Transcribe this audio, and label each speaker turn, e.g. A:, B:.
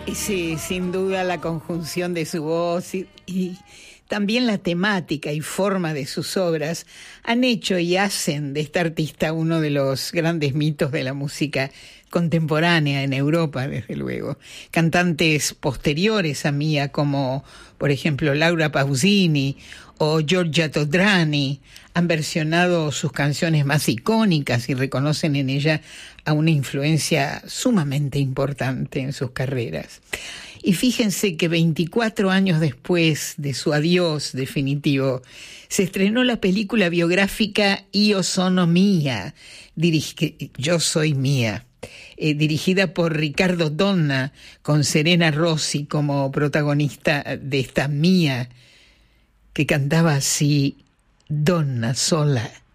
A: Sí, sin duda la conjunción de su voz y también la temática y forma de sus obras han hecho y hacen de esta artista uno de los grandes mitos de la música contemporánea en Europa, desde luego. Cantantes posteriores a Mia, como por ejemplo Laura Pausini o Giorgia Todrani, han versionado sus canciones más icónicas y reconocen en ella a una influencia sumamente importante en sus carreras. Y fíjense que 24 años después de su adiós definitivo, se estrenó la película biográfica Io sono Mia, Yo soy Mia, dirigida por Ricardo Donna, con Serena Rossi como protagonista de esta Mia, que cantaba así: Donna sola